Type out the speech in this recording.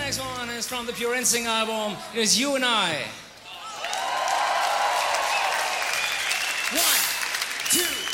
next one is from the Pure Instinct album. It is You and I. 1, 2.